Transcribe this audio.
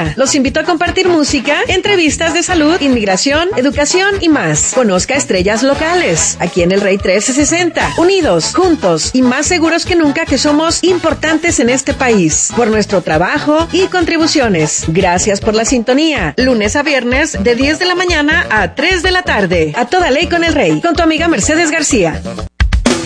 60. Los invito a compartir música, entrevistas de salud, inmigración, educación y más. Conozca estrellas locales, aquí en el Rey 1360. Unidos, juntos y más seguros que nunca que somos importantes en este país. Por nuestro trabajo y contribuciones. Gracias por la sintonía. Lunes a viernes de 10 de la mañana a 3 de la tarde. A toda ley con el Rey. Con tu amiga Mercedes García.